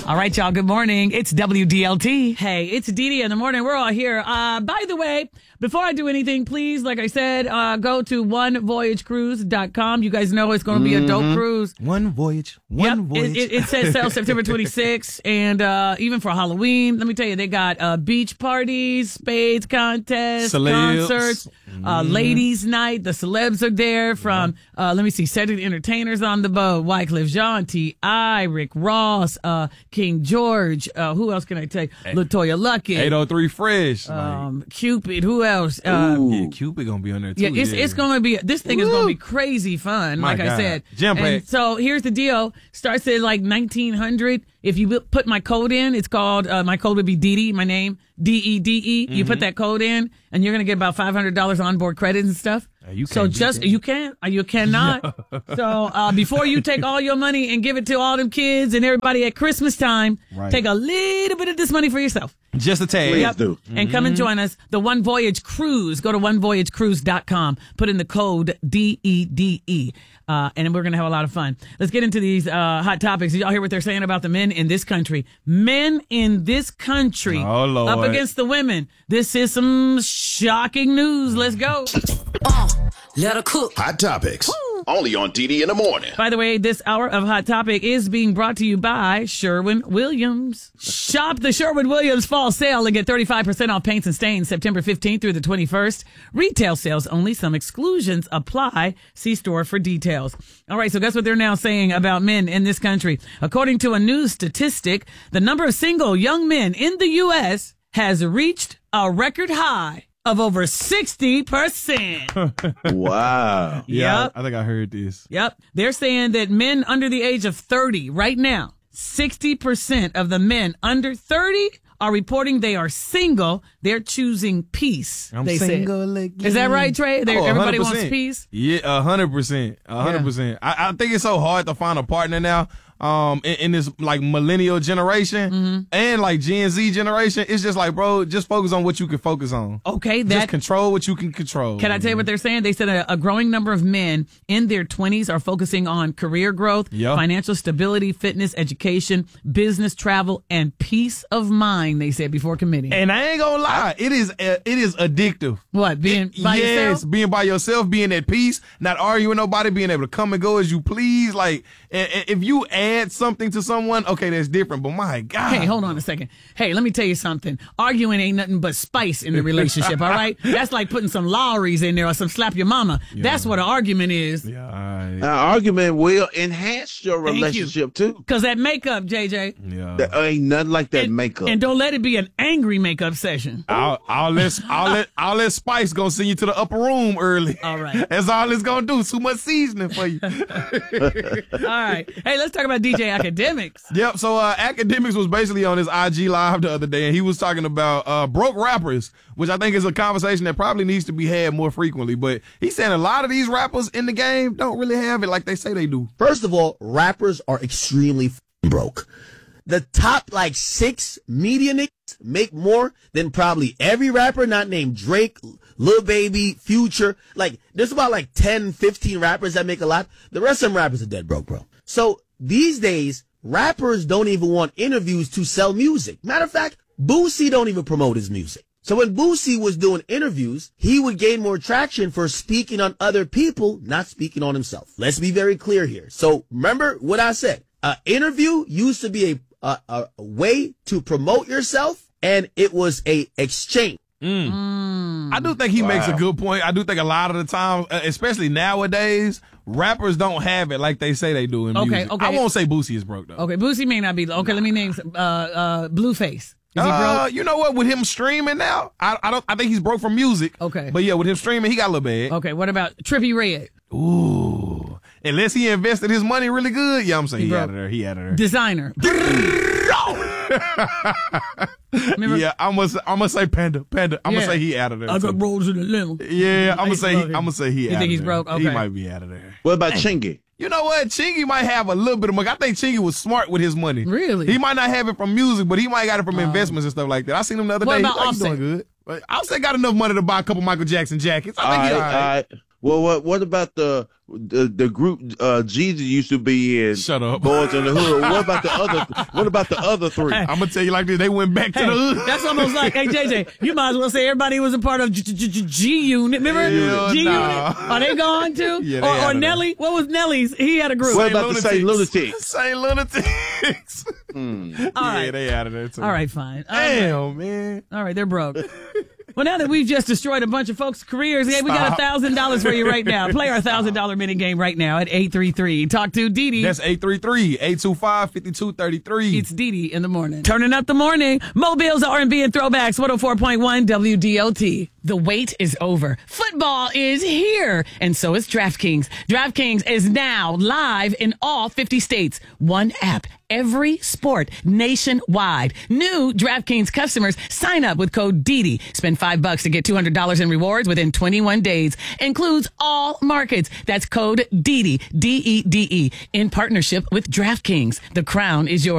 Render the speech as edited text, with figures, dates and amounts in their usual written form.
All right, y'all. Good morning. It's WDLT. Hey, it's Dee in the morning. We're all here. By the way, before I do anything, please, like I said, go to onevoyagecruise.com. You guys know it's going to be a dope cruise. One voyage. It says sale September 26th. And even for Halloween, let me tell you, they got beach parties, spades contests, concerts, ladies' night. The celebs are there from, let me see, Cedric the Entertainer's on the boat, Wycliffe Jean, T.I., Rick Ross, King George. Who else can I take? LaToya Luckett. 803 Fresh. Cupid. Who else? Cupid gonna be on there too. Yeah, it's gonna be. This thing is gonna be crazy fun. My like God. I said, Jump and it. so here's the deal. Starts at like 1900. If you put my code in, it's called my code would be Dede. My name DEDE. You put that code in, and you're gonna get about $500 onboard credits and stuff. You So you cannot. So before you take all your money and give it to all them kids and everybody at Christmas time, take a little bit of this money for yourself. Just a tag. Please do. And come and join us. The One Voyage Cruise. Go to onevoyagecruise.com. Put in the code DEDE. And we're going to have a lot of fun. Let's get into these hot topics. Did y'all hear what they're saying about the men in this country? Men in this country up against the women. This is some shocking news. Let's go. Let her cook. Hot Topics. Only on DD in the morning. By the way, this hour of Hot Topic is being brought to you by Sherwin-Williams. Shop the Sherwin-Williams fall sale and get 35% off paints and stains September 15th through the 21st. Retail sales only. Some exclusions apply. See store for details. All right, so guess what they're now saying about men in this country? According to a new statistic, the number of single young men in the U.S. has reached a record high of over 60%. Wow. Yeah, Yep. I think I heard this. Yep. They're saying that men under the age of 30 right now, 60% of the men under 30 are reporting they are single. They're choosing peace. I'm they single said. again. Is that right, Trey? Everybody 100%. wants peace? Yeah, 100%. 100%. I think it's so hard to find a partner now. In this like millennial generation and like Gen Z generation, it's just like, bro, just focus on what you can focus on. Okay, just control what you can control. Can I tell you what they're saying? They said a growing number of men in their 20s are focusing on career growth, financial stability, fitness, education, business, travel, and peace of mind, they said, before committing. And I ain't gonna lie, it is addictive. What, being by yourself? Yes, being by yourself, being at peace, not arguing with nobody, being able to come and go as you please. Like, if you add something to someone, okay, that's different. But my God. Hey, hold on a second. Hey, let me tell you something. Arguing ain't nothing but spice in the relationship, all right? That's like putting some Lowry's in there or some slap your mama. Yeah. That's what an argument is. Yeah. An argument will enhance your relationship too. Because that makeup, JJ. Yeah. There ain't nothing like that makeup. And don't let it be an angry makeup session. All that spice gonna send you to the upper room early. All right. That's all it's gonna do. Too much seasoning for you. All right. Hey, let's talk about DJ Academics. Yep. So Academics was basically on his IG live the other day, and he was talking about broke rappers, which I think is a conversation that probably needs to be had more frequently. But he's saying a lot of these rappers in the game don't really have it like they say they do. First of all, rappers are extremely broke. The top like 6 media niggas make more than probably every rapper not named Drake, Lil Baby, Future. Like, there's about like 10, 15 rappers that make a lot. The rest of them rappers are dead broke, bro. So these days, rappers don't even want interviews to sell music. Matter of fact, Boosie don't even promote his music. So when Boosie was doing interviews, he would gain more traction for speaking on other people, not speaking on himself. Let's be very clear here. So remember what I said. An interview used to be a way to promote yourself, and it was a exchange. I do think he makes a good point. I do think a lot of the time, especially nowadays, rappers don't have it like they say they do in music. Okay. I won't say Boosie is broke, though. Okay, Boosie may not be. Okay, let me name Blueface. Is he broke? You know what? With him streaming now, I think he's broke from music. Okay. But yeah, with him streaming, he got a little bad. Okay, what about Trippie Redd? Unless he invested his money really good, yeah, I'm saying he out of there. He out of there. Designer. Yeah, I'm gonna say Panda. I'm gonna say he out of there. I got rolls in Atlanta. Yeah, I'm gonna say he. I'm gonna say he. You think he's broke? Okay. He might be out of there. What about Chingy? You know what? Chingy might have a little bit of money. I think Chingy was smart with his money. Really? He might not have it from music, but he might got it from investments and stuff like that. I seen him the other day. What about He's doing Offset? good. But Offset got enough money to buy a couple Michael Jackson jackets. I think he's all right. Well, what about the group Jesus used to be in? Shut up. Boys in the Hood. What about the other three? I'm gonna tell you like this: they went back to the hood. That's almost like, hey JJ, you might as well say everybody was a part of G Unit. Remember G Unit? Are they gone too? Yeah, or Nelly? What was Nelly's? He had a group. What about the St. Lunatics? St. Lunatics. All right. Yeah, they out of there too. All right, fine. Damn, man. All right, they're broke. Well, now that we've just destroyed a bunch of folks' careers, hey, we got $1,000 for you right now. Play our $1,000 mini game right now at 833. Talk to Dee Dee. That's 833-825-5233. It's Dee Dee in the morning. Turning up the morning. Mobile's R&B and throwbacks. 104.1 WDOT. The wait is over. Football is here. And so is DraftKings. DraftKings is now live in all 50 states. One app. Every sport nationwide. New DraftKings customers sign up with code DDD. Spend $5 to get $200 in rewards within 21 days. Includes all markets. That's code DDD, DEDE, in partnership with DraftKings. The crown is yours.